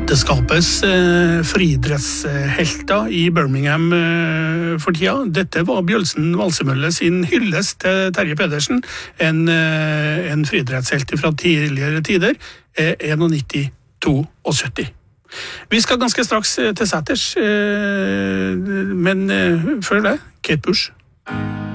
Det skapes friidrettshelter i Birmingham for tida. Dette var Bjølsen Valsemølle sin hyllest til Terje Pedersen, en friidrettshelt fra tidligere tider, 91-72. Vi skal ganske straks til Sæters, men før det, Kate Bush.